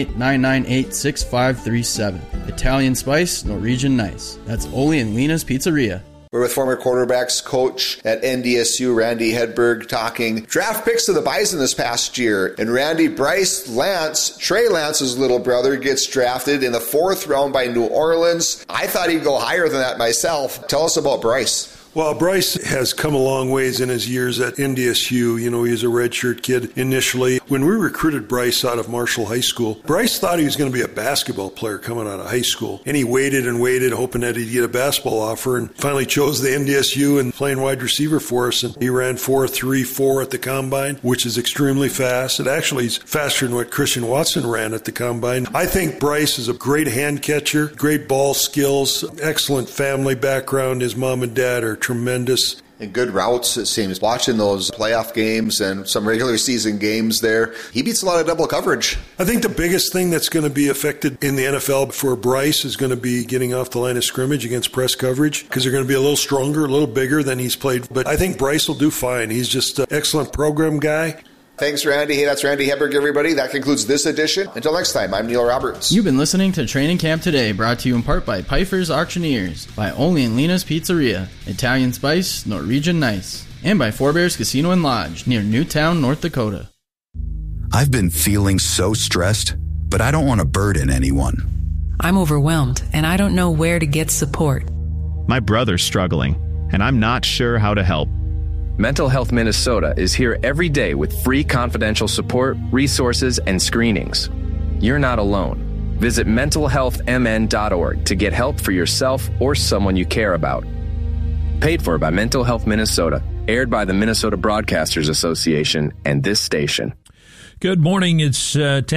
218-998-6537. Italian spice, Norwegian nice. That's Ole and Lena's Pizzeria. We're with former quarterbacks coach at NDSU, Randy Hedberg, talking draft picks of the Bison this past year. And Randy, Bryce Lance, Trey Lance's little brother, gets drafted in the 4th round by New Orleans. I thought he'd go higher than that myself. Tell us about Bryce. Well, Bryce has come a long ways in his years at NDSU. You know, he was a redshirt kid initially. When we recruited Bryce out of Marshall High School, Bryce thought he was going to be a basketball player coming out of high school. And he waited and waited, hoping that he'd get a basketball offer, and finally chose the NDSU and playing wide receiver for us. And he ran 4.34 at the combine, which is extremely fast. It actually is faster than what Christian Watson ran at the combine. I think Bryce is a great hand catcher, great ball skills, excellent family background. His mom and dad are tremendous. And good routes, it seems. Watching those playoff games and some regular season games there, he beats a lot of double coverage. I think the biggest thing that's going to be affected in the NFL for Bryce is going to be getting off the line of scrimmage against press coverage, because they're going to be a little stronger, a little bigger than he's played. But I think Bryce will do fine. He's just an excellent program guy. Thanks, Randy. Hey, that's Randy Hedberg, everybody. That concludes this edition. Until next time, I'm Neil Roberts. You've been listening to Training Camp Today, brought to you in part by Pfeiffer's Auctioneers, by Only and Lena's Pizzeria, Italian Spice, Norwegian Nice, and by Four Bears Casino and Lodge near Newtown, North Dakota. I've been feeling so stressed, but I don't want to burden anyone. I'm overwhelmed, and I don't know where to get support. My brother's struggling, and I'm not sure how to help. Mental Health Minnesota is here every day with free confidential support, resources, and screenings. You're not alone. Visit mentalhealthmn.org to get help for yourself or someone you care about. Paid for by Mental Health Minnesota, aired by the Minnesota Broadcasters Association and this station. Good morning. It's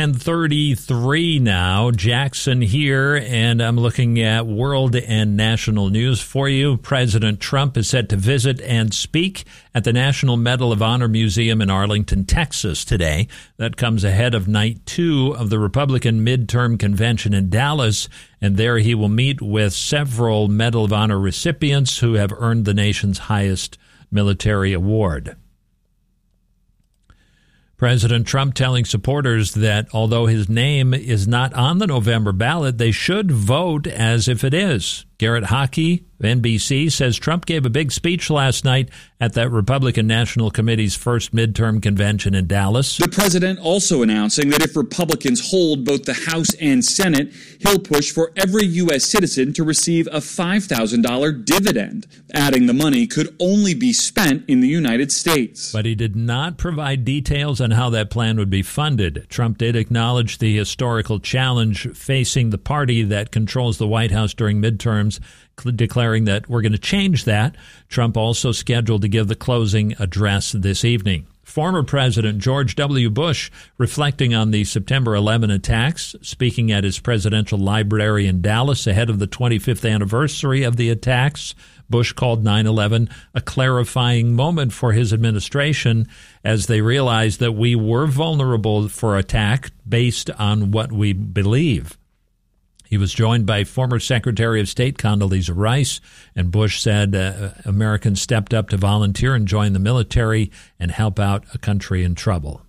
10:33 now. Jackson here, and I'm looking at world and national news for you. President Trump is set to visit and speak at the National Medal of Honor Museum in Arlington, Texas today. That comes ahead of night 2 of the Republican midterm convention in Dallas, and there he will meet with several Medal of Honor recipients who have earned the nation's highest military award. President Trump telling supporters that although his name is not on the November ballot, they should vote as if it is. Garrett Hockey, NBC, says Trump gave a big speech last night at that Republican National Committee's first midterm convention in Dallas. The president also announcing that if Republicans hold both the House and Senate, he'll push for every U.S. citizen to receive a $5,000 dividend, adding the money could only be spent in the United States. But he did not provide details on how that plan would be funded. Trump did acknowledge the historical challenge facing the party that controls the White House during midterms, declaring that we're going to change that. Trump also scheduled to give the closing address this evening. Former President George W. Bush, reflecting on the September 11 attacks, speaking at his presidential library in Dallas ahead of the 25th anniversary of the attacks, Bush called 9/11 a clarifying moment for his administration as they realized that we were vulnerable for attack based on what we believe. He was joined by former Secretary of State Condoleezza Rice, and Bush said Americans stepped up to volunteer and join the military and help out a country in trouble.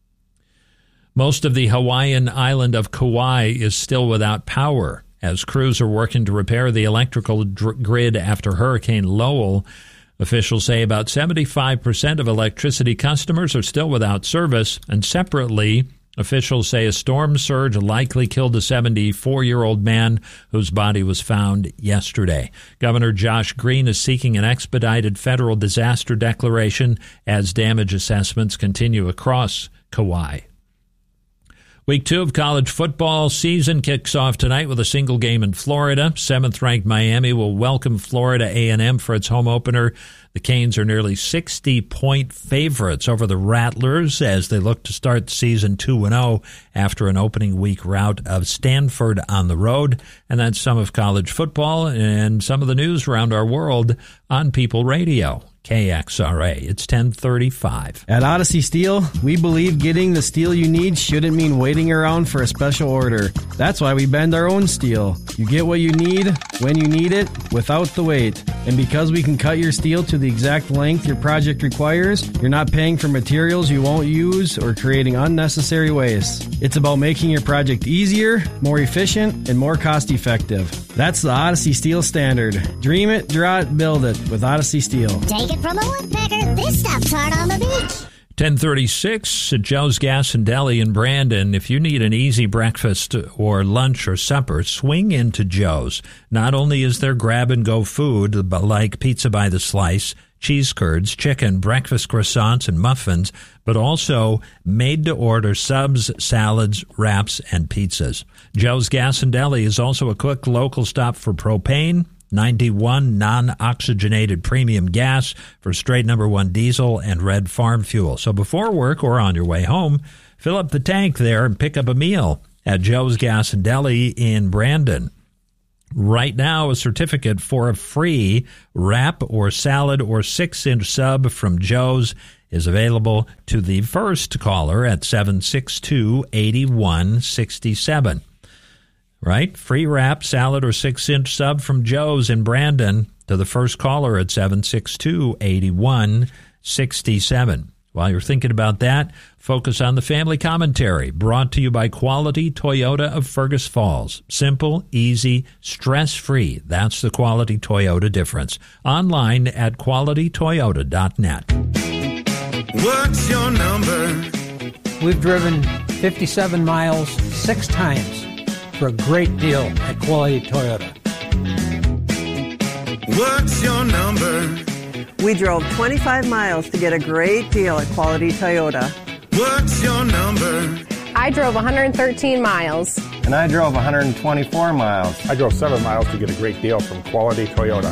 Most of the Hawaiian island of Kauai is still without power as crews are working to repair the electrical grid after Hurricane Lowell. Officials say about 75% of electricity customers are still without service, and separately, officials say a storm surge likely killed a 74-year-old man whose body was found yesterday. Governor Josh Green is seeking an expedited federal disaster declaration as damage assessments continue across Kauai. Week 2 of college football season kicks off tonight with a single game in Florida. 7th-ranked Miami will welcome Florida A&M for its home opener. The Canes are nearly 60-point favorites over the Rattlers as they look to start the season 2-0 after an opening week rout of Stanford on the road. And that's some of college football and some of the news around our world on People Radio. KXRA. It's 10:35. At Odyssey Steel, we believe getting the steel you need shouldn't mean waiting around for a special order. That's why we bend our own steel. You get what you need, when you need it, without the wait. And because we can cut your steel to the exact length your project requires, you're not paying for materials you won't use or creating unnecessary waste. It's about making your project easier, more efficient, and more cost-effective. That's the Odyssey Steel standard. Dream it, draw it, build it with Odyssey Steel. Take it from a woodpecker. This stuff's hard on the beach. 10:36 at Joe's Gas and Deli in Brandon. If you need an easy breakfast or lunch or supper, swing into Joe's. Not only is there grab-and-go food like pizza by the slice, cheese curds, chicken, breakfast croissants, and muffins, but also made-to-order subs, salads, wraps, and pizzas. Joe's Gas and Deli is also a quick local stop for propane, 91 non-oxygenated premium gas for straight number 1 diesel and red farm fuel. So before work or on your way home, fill up the tank there and pick up a meal at Joe's Gas and Deli in Brandon. Right now, a certificate for a free wrap or salad or 6-inch sub from Joe's is available to the first caller at 762-8167. Right? Free wrap, salad, or 6-inch sub from Joe's in Brandon to the first caller at 762-8167. While you're thinking about that, focus on the family commentary, brought to you by Quality Toyota of Fergus Falls. Simple, easy, stress-free. That's the Quality Toyota difference. Online at qualitytoyota.net. What's your number? We've driven 57 miles 6 times for a great deal at Quality Toyota. What's your number? We drove 25 miles to get a great deal at Quality Toyota. What's your number? I drove 113 miles. And I drove 124 miles. I drove 7 miles to get a great deal from Quality Toyota.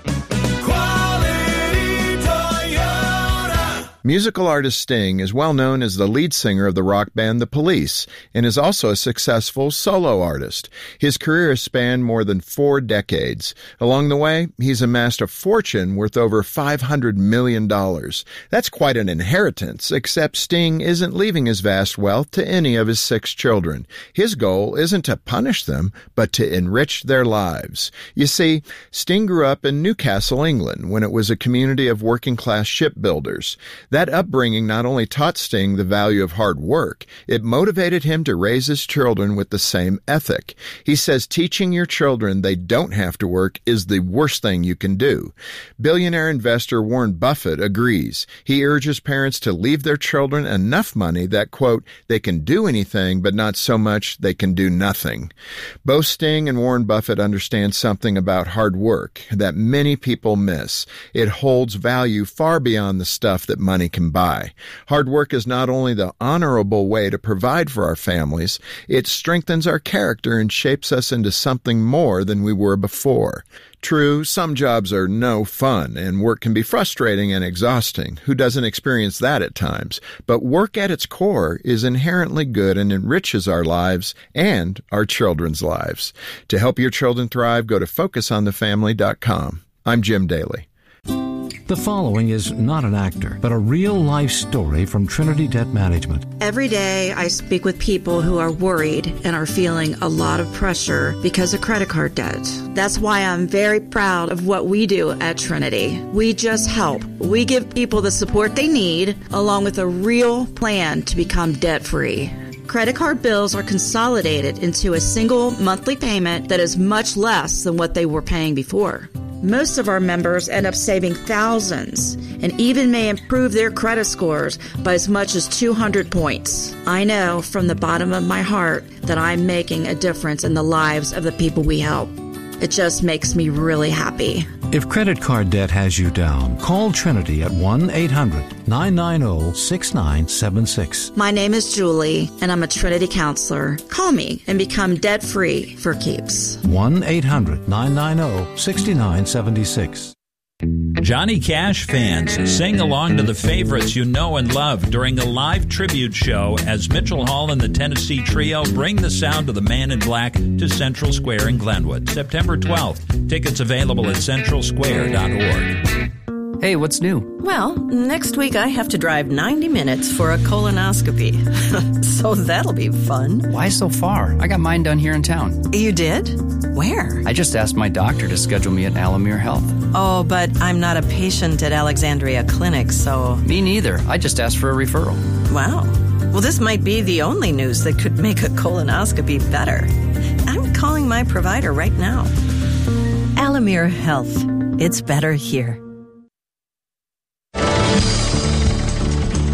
Musical artist Sting is well known as the lead singer of the rock band The Police and is also a successful solo artist. His career has spanned more than 4 decades. Along the way, he's amassed a fortune worth over $500 million. That's quite an inheritance, except Sting isn't leaving his vast wealth to any of his 6 children. His goal isn't to punish them, but to enrich their lives. You see, Sting grew up in Newcastle, England, when it was a community of working-class shipbuilders. That upbringing not only taught Sting the value of hard work, it motivated him to raise his children with the same ethic. He says teaching your children they don't have to work is the worst thing you can do. Billionaire investor Warren Buffett agrees. He urges parents to leave their children enough money that, quote, they can do anything, but not so much they can do nothing. Both Sting and Warren Buffett understand something about hard work that many people miss. It holds value far beyond the stuff that money can buy. Hard work is not only the honorable way to provide for our families, it strengthens our character and shapes us into something more than we were before. True, some jobs are no fun, and work can be frustrating and exhausting. Who doesn't experience that at times? But work at its core is inherently good and enriches our lives and our children's lives. To help your children thrive, go to FocusOnTheFamily.com. I'm Jim Daly. The following is not an actor, but a real-life story from Trinity Debt Management. Every day I speak with people who are worried and are feeling a lot of pressure because of credit card debt. That's why I'm very proud of what we do at Trinity. We just help. We give people the support they need, along with a real plan to become debt-free. Credit card bills are consolidated into a single monthly payment that is much less than what they were paying before. Most of our members end up saving thousands and even may improve their credit scores by as much as 200 points. I know from the bottom of my heart that I'm making a difference in the lives of the people we help. It just makes me really happy. If credit card debt has you down, call Trinity at 1-800-990-6976. My name is Julie, and I'm a Trinity counselor. Call me and become debt-free for keeps. 1-800-990-6976. Johnny Cash fans, sing along to the favorites you know and love during a live tribute show as Mitchell Hall and the Tennessee Trio bring the sound of the Man in Black to Central Square in Glenwood, September 12th. Tickets available at centralsquare.org. Hey, what's new? Well, next week I have to drive 90 minutes for a colonoscopy. So that'll be fun. Why so far? I got mine done here in town. You did? Where? I just asked my doctor to schedule me at Alamere Health. Oh, but I'm not a patient at Alexandria Clinic, so... Me neither. I just asked for a referral. Wow. Well, this might be the only news that could make a colonoscopy better. I'm calling my provider right now. Alamere Health. It's better here.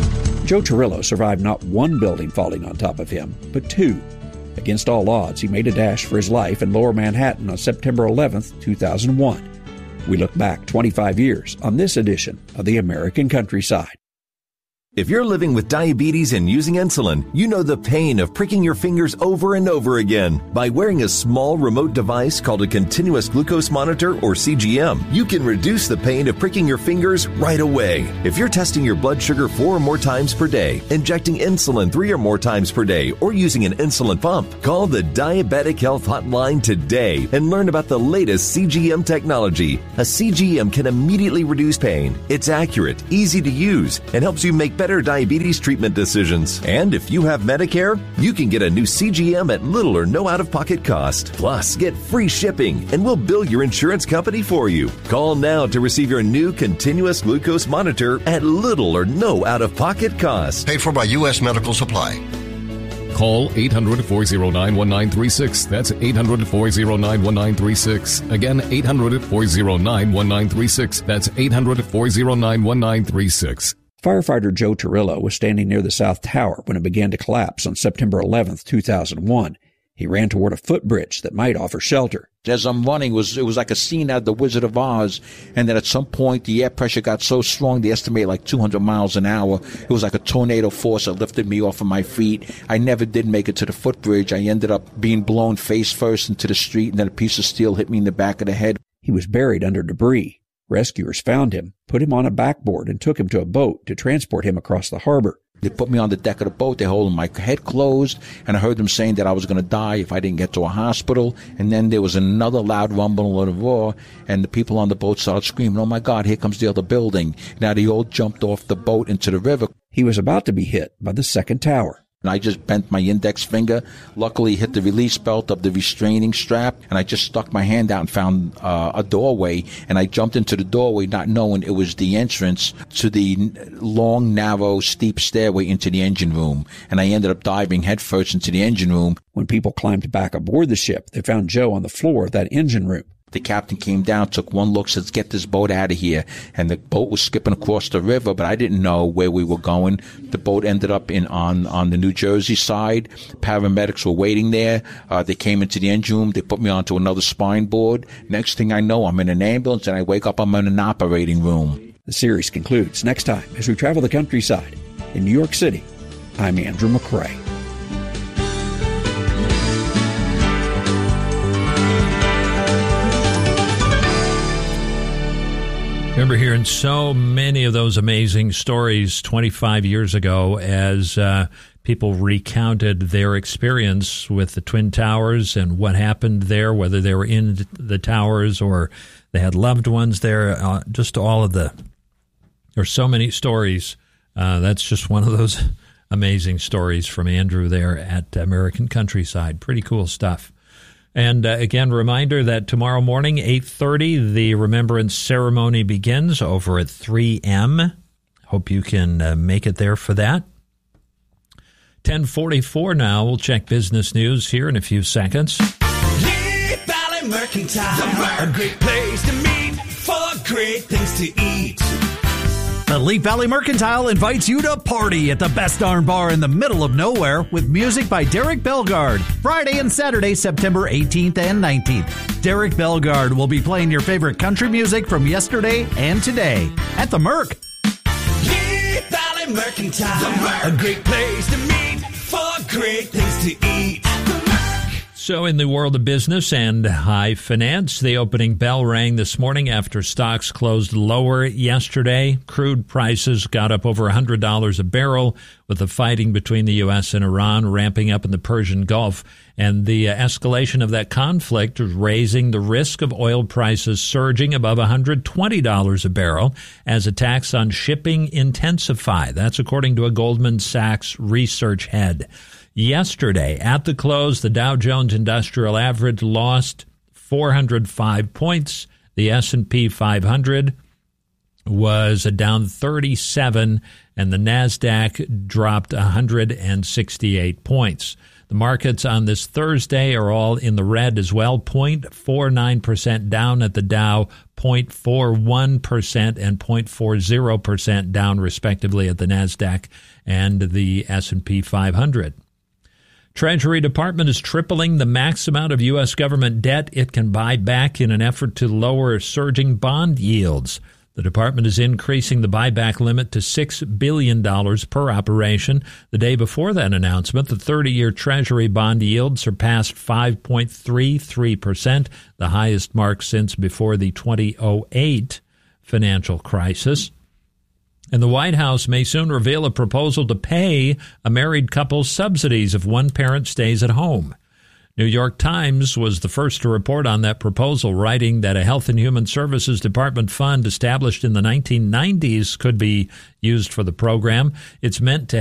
Joe Torrillo survived not one building falling on top of him, but two. Against all odds, he made a dash for his life in Lower Manhattan on September 11th, 2001. We look back 25 years on this edition of the American Countryside. If you're living with diabetes and using insulin, you know the pain of pricking your fingers over and over again. By wearing a small remote device called a continuous glucose monitor, or CGM, you can reduce the pain of pricking your fingers right away. If you're testing your blood sugar 4 or more times per day, injecting insulin 3 or more times per day, or using an insulin pump, call the Diabetic Health Hotline today and learn about the latest CGM technology. A CGM can immediately reduce pain. It's accurate, easy to use, and helps you make better diabetes treatment decisions. And if you have Medicare, you can get a new CGM at little or no out-of-pocket cost. Plus, get free shipping, and we'll bill your insurance company for you. Call now to receive your new continuous glucose monitor at little or no out-of-pocket cost. Paid for by U.S. Medical Supply. Call 800-409-1936. That's 800-409-1936. Again, 800-409-1936. That's 800-409-1936. Firefighter Joe Torrillo was standing near the South Tower when it began to collapse on September 11th, 2001. He ran toward a footbridge that might offer shelter. As I'm running, it was like a scene out of The Wizard of Oz, and then at some point the air pressure got so strong they estimate like 200 miles an hour. It was like a tornado force that lifted me off of my feet. I never did make it to the footbridge. I ended up being blown face first into the street, and then a piece of steel hit me in the back of the head. He was buried under debris. Rescuers found him, put him on a backboard, and took him to a boat to transport him across the harbor. They put me on the deck of the boat. They holding my head closed, and I heard them saying that I was going to die if I didn't get to a hospital. And then there was another loud rumble and a roar, and the people on the boat started screaming, "Oh my God, here comes the other building." Now they all jumped off the boat into the river. He was about to be hit by the second tower. And I just bent my index finger, luckily hit the release belt of the restraining strap, and I just stuck my hand out and found a doorway, and I jumped into the doorway not knowing it was the entrance to the long, narrow, steep stairway into the engine room, and I ended up diving headfirst into the engine room. When people climbed back aboard the ship, they found Joe on the floor of that engine room. The captain came down, took one look, says, "Get this boat out of here." And the boat was skipping across the river, but I didn't know where we were going. The boat ended up on the New Jersey side. Paramedics were waiting there. They came into the engine room. They put me onto another spine board. Next thing I know, I'm in an ambulance, and I wake up, I'm in an operating room. The series concludes next time as we travel the countryside. In New York City, I'm Andrew McCrae. Remember hearing so many of those amazing stories 25 years ago as people recounted their experience with the Twin Towers and what happened there, whether they were in the towers or they had loved ones there. Just all of there's so many stories. That's just one of those amazing stories from Andrew there at American Countryside. Pretty cool stuff. And again, reminder that tomorrow morning, 8:30, the remembrance ceremony begins over at 3M. Hope you can make it there for that. 10:44 now. We'll check business news here in a few seconds. Lee Valley Mercantile, a great place to meet for great things to eat. The Lee Valley Mercantile invites you to party at the Best Darn Bar in the middle of nowhere with music by Derek Bellegarde, Friday and Saturday, September 18th and 19th. Derek Bellegarde will be playing your favorite country music from yesterday and today at the Merc. Lee Valley Mercantile, a great place to meet for great things to eat. So in the world of business and high finance, the opening bell rang this morning after stocks closed lower yesterday. Crude prices got up over $100 a barrel with the fighting between the U.S. and Iran ramping up in the Persian Gulf. And the escalation of that conflict is raising the risk of oil prices surging above $120 a barrel as attacks on shipping intensify. That's according to a Goldman Sachs research head. Yesterday, at the close, the Dow Jones Industrial Average lost 405 points. The S&P 500 was down 37, and the NASDAQ dropped 168 points. The The markets on this Thursday are all in the red as well, 0.49% down at the Dow, 0.41% and 0.40% down respectively at the NASDAQ and the S&P 500. Treasury Department is tripling the max amount of U.S. government debt it can buy back in an effort to lower surging bond yields. The department is increasing the buyback limit to $6 billion per operation. The day before that announcement, the 30-year Treasury bond yield surpassed 5.33%, the highest mark since before the 2008 financial crisis. And the White House may soon reveal a proposal to pay a married couple's subsidies if one parent stays at home. New York Times was the first to report on that proposal, writing that a Health and Human Services Department fund established in the 1990s could be used for the program. It's meant to